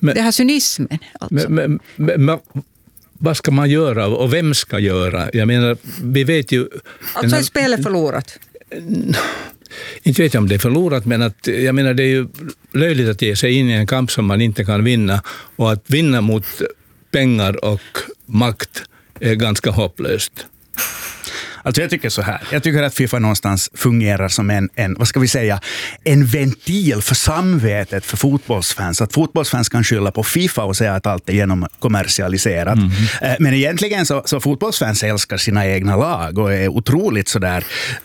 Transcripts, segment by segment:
det här cynismen. Alltså. Men vad ska man göra och vem ska göra? Jag menar, vi vet ju... Alltså är spelet förlorat? Inte vet jag om det är förlorat, men att, jag menar, det är ju löjligt att ge sig in i en kamp som man inte kan vinna, och att vinna mot pengar och makt är ganska hopplöst. Alltså jag tycker så här. Jag tycker att FIFA någonstans fungerar som en vad ska vi säga, en ventil för samvetet för fotbollsfans. Att fotbollsfans kan skylla på FIFA och säga att allt är genomkommersialiserat. Men egentligen så fotbollsfans älskar sina egna lag och är otroligt sådär,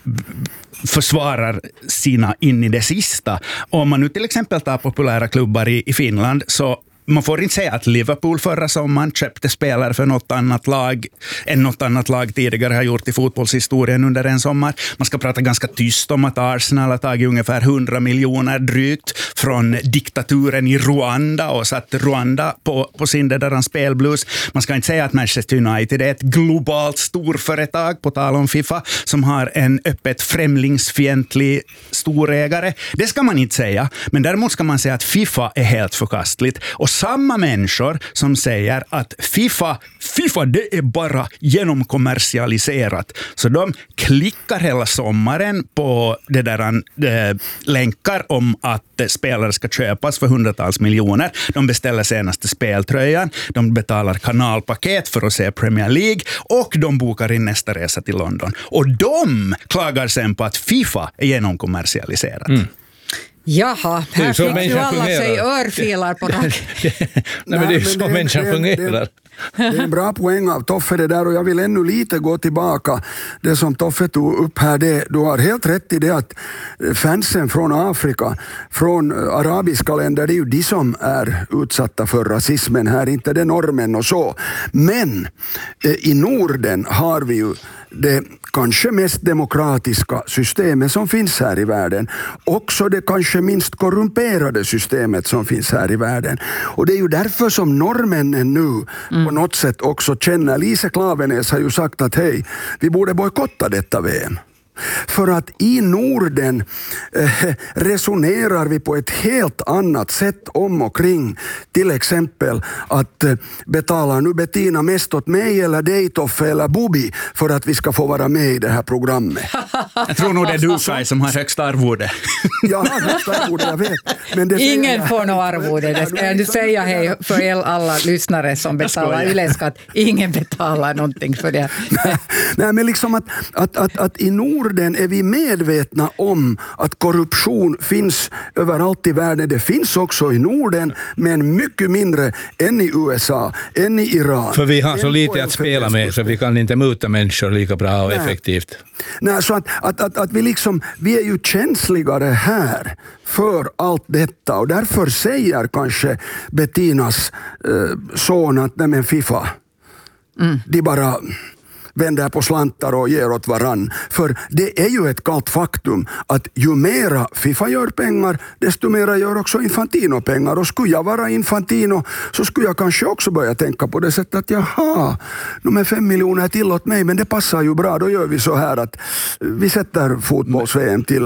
försvarar sina in i det sista. Om man nu till exempel tar populära klubbar i Finland, så man får inte säga att Liverpool förra sommaren köpte spelare för något annat lag än något annat lag tidigare har gjort i fotbollshistorien under en sommar. Man ska prata ganska tyst om att Arsenal har tagit ungefär 100 miljoner drygt från diktaturen i Rwanda och satt Rwanda på sin där spelblues. Man ska inte säga att Manchester United är ett globalt storföretag, på tal om FIFA, som har en öppet främlingsfientlig storägare. Det ska man inte säga, men däremot ska man säga att FIFA är helt förkastligt. Och samma människor som säger att FIFA det är bara genomkommersialiserat. Så de klickar hela sommaren på det där länkar om att spelare ska köpas för hundratals miljoner. De beställer senaste speltröjan, de betalar kanalpaket för att se Premier League och de bokar in nästa resa till London. Och de klagar sen på att FIFA är genomkommersialiserat. Jaha, här fick ju alla sig örfilar på nacken. Nej, men det är ju så människan fungerar. Det är en bra poäng av Toffe det där, och jag vill ännu lite gå tillbaka. Det som Toffe tog upp här, du har helt rätt i det att fansen från Afrika, från arabiska länder, det är ju de som är utsatta för rasismen här, inte det normen och så. Men i Norden har vi ju det kanske mest demokratiska systemet som finns här i världen. Också det kanske minst korrumperade systemet som finns här i världen. Och det är ju därför som norrmännen nu på något sätt också känner, Lise Klaveness har ju sagt att hej, vi borde bojkotta detta VM. För att i Norden resonerar vi på ett helt annat sätt om och kring till exempel att betalar nu Bettina mest åt mig eller dig, Toffe eller Bubi för att vi ska få vara med i det här programmet. Jag tror nog det är du, Kai, som har högsta arvode. Jag har högsta arvode, jag vet. Men det ingen får något arvode, det ska jag säga hej för alla lyssnare som betalar yleskatt. Ingen betalar någonting för det. Nej, men liksom att i Norden är vi medvetna om att korruption finns överallt i världen. Det finns också i Norden, men mycket mindre än i USA, än i Iran. För vi har så lite att spela med, så vi kan inte muta människor lika bra och effektivt. Nej, så att vi är ju känsligare här för allt detta, och därför säger kanske Bettinas son att nej, men FIFA, de bara vänder på slantar och ger åt varann. För det är ju ett kallt faktum att ju mera FIFA gör pengar, desto mera gör också Infantino pengar. Och skulle jag vara Infantino så skulle jag kanske också börja tänka på det sättet att jaha, de är 5 miljoner till åt mig, men det passar ju bra. Då gör vi så här att vi sätter fotbolls-VM till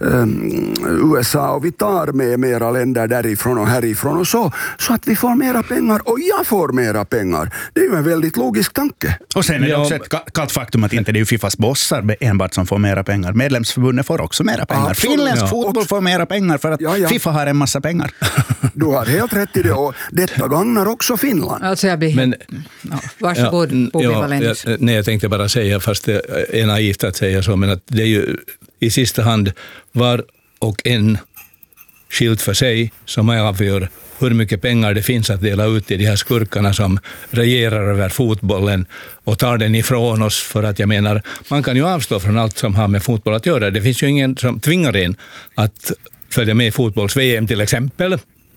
USA och vi tar med mera länder därifrån och härifrån och så att vi får mera pengar och jag får mera pengar. Det är ju en väldigt logisk tanke. Och sen är det också ett kallt faktum att inte det är FIFAs bossar enbart som får mera pengar. Medlemsförbundet får också mera pengar. Finländsk fotboll får mera pengar för att FIFA har en massa pengar. Du har helt rätt i det, och detta gagnar också Finland. Alltså varsågod, Nej, jag tänkte bara säga, fast det är naivt att säga så, men att det är ju i sista hand var och en skilt för sig som avgör hur mycket pengar det finns att dela ut till de här skurkarna som regerar över fotbollen och tar den ifrån oss. För att jag menar, man kan ju avstå från allt som har med fotboll att göra. Det finns ju ingen som tvingar en att följa med i fotbolls-VM till exempel.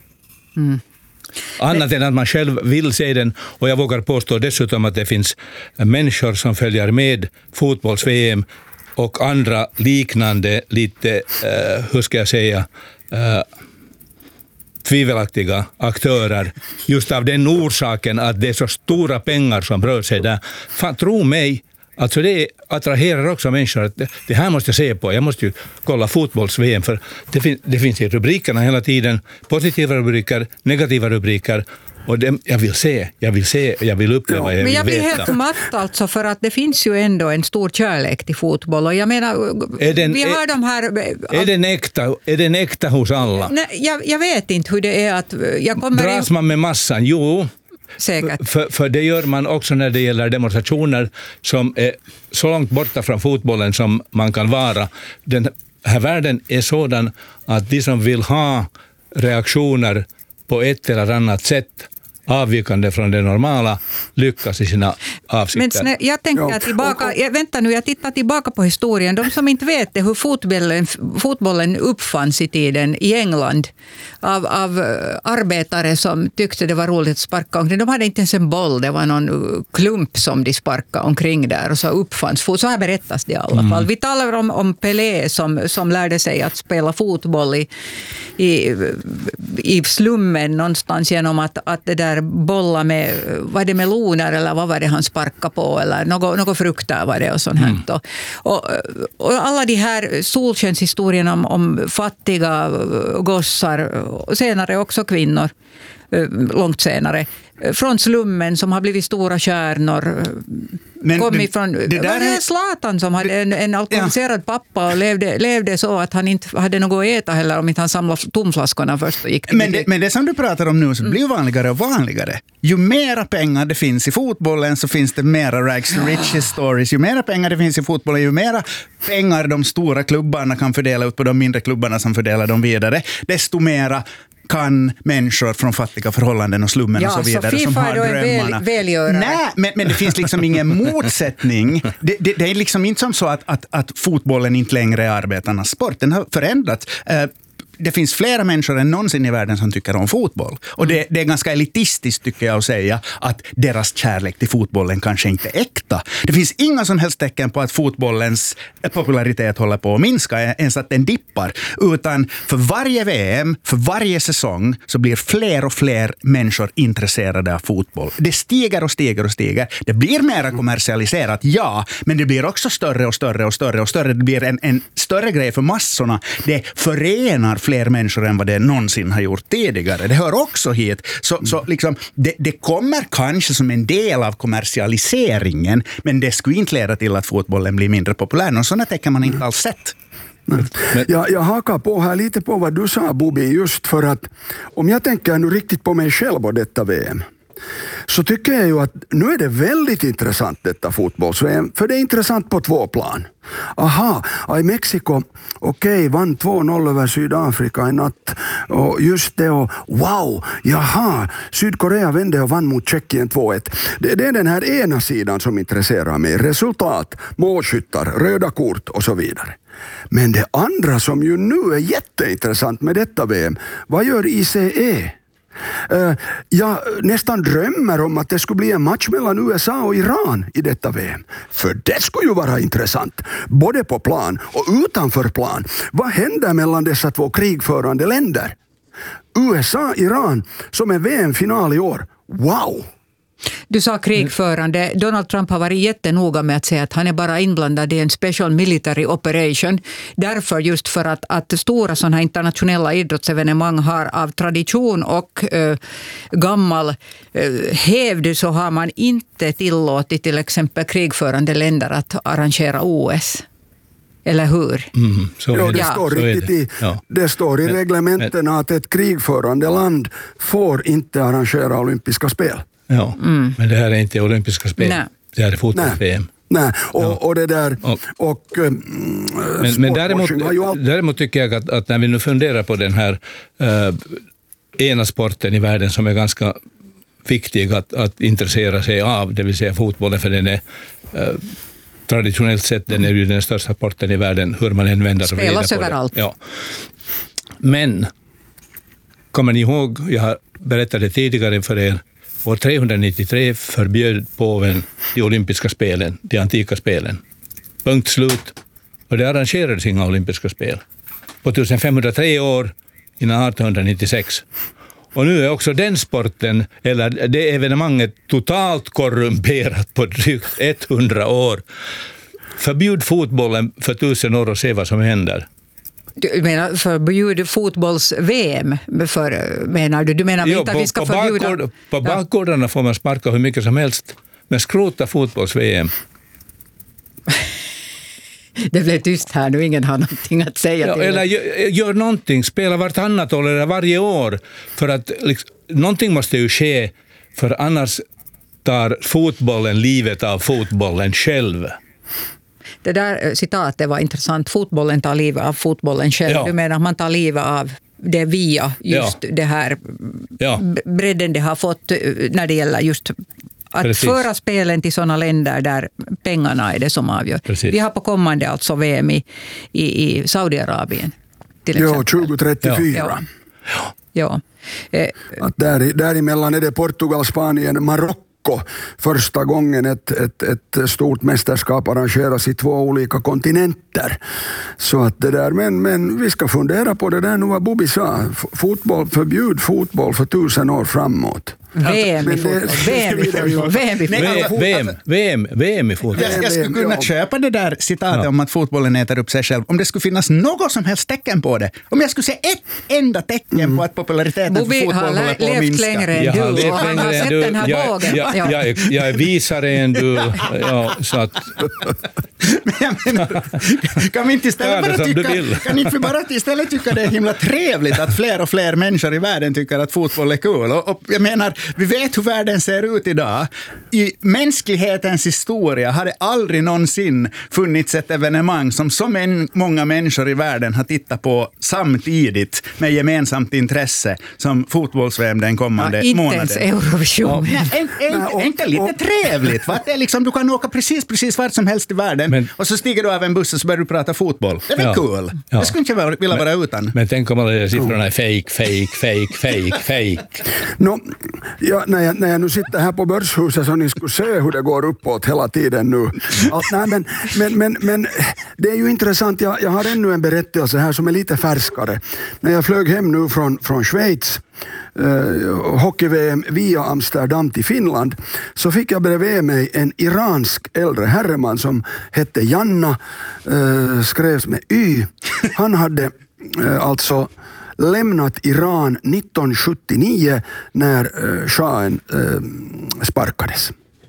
Annat än att man själv vill se den. Och jag vågar påstå dessutom att det finns människor som följer med fotbolls-VM och andra liknande lite, hur ska jag säga, tvivelaktiga aktörer just av den orsaken att det är så stora pengar som rör sig där. Fan, tro mig Alltså det attraherar också människor att det här måste jag se på. Jag måste ju kolla fotbolls-VM för det finns i rubrikerna hela tiden positiva rubriker, negativa rubriker. Och jag vill se, jag vill uppleva, Men jag blir helt matt alltså för att det finns ju ändå en stor kärlek till fotboll och jag menar, vi har de här... Är den äkta hos alla? Nej, jag vet inte hur det är att... Dras man med massan? Jo. Säkert. För det gör man också när det gäller demonstrationer som är så långt borta från fotbollen som man kan vara. Den här världen är sådan att de som vill ha reaktioner på ett eller annat sätt avvikande från det normala lyckas i sina avsikter. Men jag tänker tillbaka, jag tittar tillbaka på historien. De som inte vet det, hur fotbollen uppfanns i tiden i England av arbetare som tyckte det var roligt att sparka omkring. De hade inte ens en boll, det var någon klump som de sparkade omkring där och så uppfanns fotboll. Så här berättas det i alla fall. Vi talar om Pelé som lärde sig att spela fotboll i slummen någonstans genom att det där bolla med, var det meloner eller vad var det han sparkade på eller något frukter var det och sånt här. Och alla de här solskenshistorierna om fattiga gossar och senare också kvinnor, långt senare, från slummen som har blivit stora stjärnor. Kom ifrån, det var Zlatan som hade en alkoholiserad pappa och levde så att han inte hade något att äta heller om inte han samlade tomflaskorna först och gick till men det som du pratar om nu så blir vanligare och vanligare. Ju mera pengar det finns i fotbollen så finns det mera rags to riches stories. Ju mera pengar det finns i fotbollen, ju mera pengar de stora klubbarna kan fördela ut på de mindre klubbarna som fördelar dem vidare, desto mera kan människor från fattiga förhållanden och slummen och så vidare som har drömmarna. Nej, men det finns liksom ingen motsättning. Det är liksom inte som så att fotbollen inte längre är arbetarnas sport. Den har förändrats. Det finns flera människor än någonsin i världen som tycker om fotboll. Och det är ganska elitistiskt tycker jag att säga att deras kärlek till fotbollen kanske inte är äkta. Det finns inga som helst tecken på att fotbollens popularitet håller på att minska, ens att den dippar. Utan för varje VM, för varje säsong så blir fler och fler människor intresserade av fotboll. Det stiger och stiger och stiger. Det blir mer kommersialiserat, ja, men det blir också större och större och större och större. Det blir en större grej för massorna. Det förenar fler människor än vad det någonsin har gjort tidigare. Det hör också hit. Så liksom, det kommer kanske som en del av kommersialiseringen, men det skulle inte leda till att fotbollen blir mindre populär. Och sådana tecken man inte alls sett. Jag hakar på här lite på vad du sa, Bobby, just för att om jag tänker nu riktigt på mig själv och detta VM, så tycker jag ju att nu är det väldigt intressant detta fotbolls-VM, för det är intressant på två plan. Aha, i Mexiko, vann 2-0 över Sydafrika i natt. Och just det, och wow, jaha, Sydkorea vände och vann mot Tjeckien 2-1. Det är den här ena sidan som intresserar mig. Resultat, målskyttar, röda kort och så vidare. Men det andra som ju nu är jätteintressant med detta VM, vad gör ICE? Jag nästan drömmer om att det skulle bli en match mellan USA och Iran i detta VM. För det skulle ju vara intressant, både på plan och utanför plan. Vad händer mellan dessa två krigförande länder? USA-Iran som är VM-final i år. Wow! Du sa krigförande. Donald Trump har varit jättenoga med att säga att han är bara inblandad i en special military operation. Därför just för att stora sådana här internationella idrottsevenemang har av tradition och gammal hävd så har man inte tillåtit till exempel krigförande länder att arrangera OS. Eller hur? Det står i reglementen att ett krigförande land får inte arrangera olympiska spel. Ja, men det här är inte olympiska spel. Nej. Det här är fotbolls-VM. Nej, och det där... Men däremot tycker jag att när vi nu funderar på den här ena sporten i världen som är ganska viktig att intressera sig av, det vill säga fotbollen, för den är... traditionellt sett den är ju den största sporten i världen, hur man än vänder och vrider på det. Spelas överallt. Ja. Men, kommer ni ihåg, jag har berättat det tidigare för er, år 393 förbjöd påven de olympiska spelen, de antika spelen. Punkt slut. Och det arrangerades inga olympiska spel. På 1503 år innan 1896. Och nu är också den sporten, eller det evenemanget, totalt korrumperat på drygt 100 år. Förbjud fotbollen för 1000 år och se vad som händer. Du menar förbjud fotbolls-VM? Menar du? Du menar inte att vi ska förbjuda... På bakgårdarna får man sparka hur mycket som helst, men skrota fotbolls-VM. Det blev tyst här nu, ingen har någonting att säga till. Eller gör någonting, spela vartannat år eller varje år, för att liksom, någonting måste ju ske, för annars tar fotbollen livet av fotbollen själv. Det där citatet var intressant. Fotbollen tar livet av fotbollen själv. Ja. Du menar att man tar livet av det via just det här bredden det har fått när det gäller just att föra spelen till sådana länder där pengarna är det som avgör. Precis. Vi har på kommande alltså VM i Saudiarabien till exempel. 2034. Ja. Att däremellan är det Portugal, Spanien, Marocko. Första gången ett stort mästerskap arrangeras i 2 olika kontinenter. Så att det där, men vi ska fundera på det där nu vad Bobby sa. Förbjud fotboll för 1000 år framåt. VM i fotboll. Jag skulle kunna köpa det där citatet om att fotbollen äter upp sig själv. Om det skulle finnas något som helst tecken på det. Om jag skulle se ett enda tecken på att populariteten för fotboll håller på att minska. Längre än du. Och han har sett den här bågen. Jag är visare än du. Så att... Men jag menar, kan vi inte istället tycka det är himla trevligt att fler och fler människor i världen tycker att fotboll är kul. Och jag menar, vi vet hur världen ser ut idag. I mänsklighetens historia har det aldrig någonsin funnits ett evenemang som så många människor i världen har tittat på samtidigt med gemensamt intresse som fotbolls-VM den kommande månaden. Inte ens Eurovision. Inte lite trevligt. Va? Det är liksom, du kan åka precis vart som helst i världen och så stiger du av en buss och så börjar du prata fotboll. Det är väl kul. Det skulle inte vilja vara utan. Men tänk om alla de siffrorna är fake. När jag nu sitter här på Börshuset så ni skulle se hur det går uppåt hela tiden nu. Men det är ju intressant. Jag har ännu en berättelse här som är lite färskare. När jag flög hem nu från Schweiz, hockey-VM via Amsterdam till Finland, så fick jag bredvid mig en iransk äldre herreman som hette Janna, skrevs med Y. Han hade alltså lämnat Iran 1979 när shahen sparkades.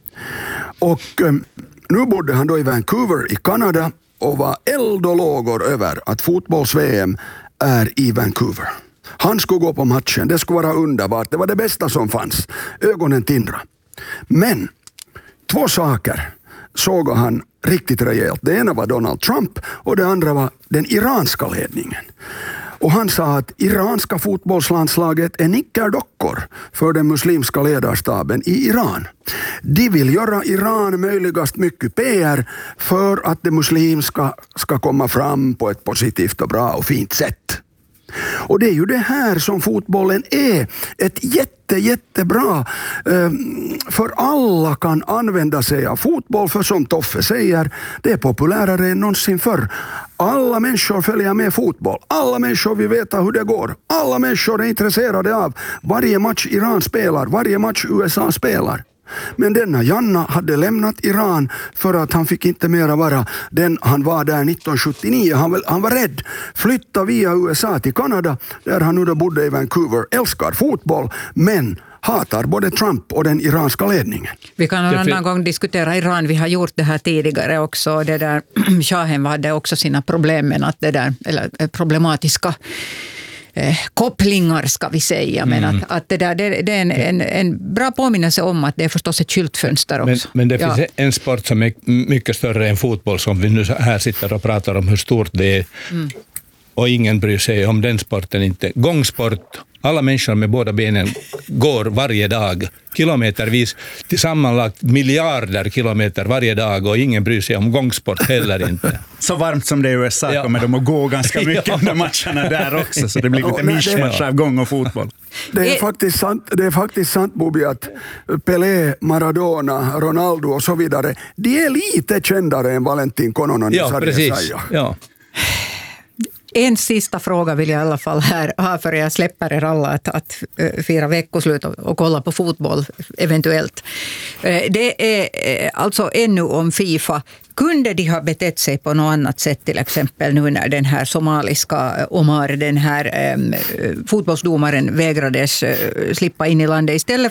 Och nu bodde han då i Vancouver i Kanada och var eld och lågor över att fotbolls-VM är i Vancouver. Han skulle gå på matchen, det skulle vara underbart, det var det bästa som fanns. Ögonen tindra. Men 2 saker såg han riktigt rejält. Det ena var Donald Trump och det andra var den iranska ledningen. Och han sa att iranska fotbollslandslaget är nickerdockor för den muslimska ledarstaben i Iran. De vill göra Iran möjligast mycket PR för att det muslimska ska komma fram på ett positivt och bra och fint sätt. Och det är ju det här som fotbollen är. Ett jättebra, för alla kan använda sig av fotboll, för som Toffe säger, det är populärare än någonsin förr. Alla människor följer med fotboll. Alla människor vill veta hur det går. Alla människor är intresserade av varje match Iran spelar, varje match USA spelar. Men denna Janna hade lämnat Iran för att han fick inte mera vara den han var där 1979. Han var rädd. Flytta via USA till Kanada där han nu då bodde i Vancouver. Älskar fotboll men hatar både Trump och den iranska ledningen. Vi kan en annan gång diskutera Iran. Vi har gjort det här tidigare också. Det där shahen hade också sina problem med att det där, eller problematiska kopplingar ska vi säga, men att det där det är en bra påminnelse om att det är förstås ett skyltfönster också. Men det finns en sport som är mycket större än fotboll som vi nu här sitter och pratar om hur stort det är. Och ingen bryr sig om den sporten inte. Gångsport, alla människor med båda benen går varje dag kilometervis till sammanlagt miljarder kilometer varje dag och ingen bryr sig om gångsport heller inte. Så varmt som det är i USA kommer de att gå ganska mycket under matcherna där också, så det blir lite mischmatch av gång och fotboll. Det är faktiskt sant Bobby, att Pelé, Maradona, Ronaldo och så vidare, de är lite kändare än Valentin Kononen. Ja, precis. Ja. En sista fråga vill jag i alla fall här ha för jag släpper er alla att fira veckoslut och kolla på fotboll eventuellt. Det är alltså ännu om FIFA. Kunde de ha betett sig på något annat sätt, till exempel nu när den här somaliska Omar, den här fotbollsdomaren vägrades slippa in i landet istället